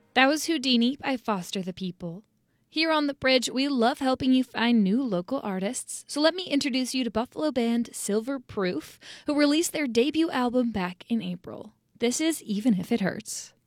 That was Houdini by Foster the People. Here on The Bridge, we love helping you find new local artists, so let me introduce you to Buffalo band Silver Proof, who released their debut album back in April. This is Even If It Hurts.